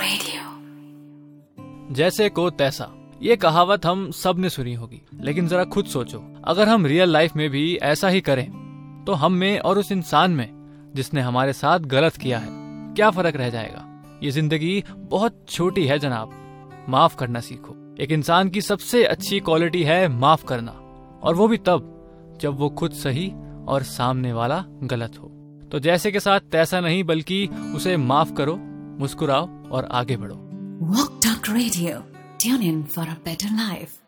Radio. जैसे को तैसा, ये कहावत हम सब ने सुनी होगी, लेकिन जरा खुद सोचो, अगर हम रियल लाइफ में भी ऐसा ही करें तो हम में और उस इंसान में जिसने हमारे साथ गलत किया है क्या फर्क रह जाएगा। ये जिंदगी बहुत छोटी है जनाब, माफ करना सीखो। एक इंसान की सबसे अच्छी क्वालिटी है माफ करना, और वो भी तब जब वो खुद सही और सामने वाला गलत हो। तो जैसे के साथ तैसा नहीं, बल्कि उसे माफ करो, मुस्कुराओ और आगे बढ़ो। Walk Talk Radio. Tune in for a better life.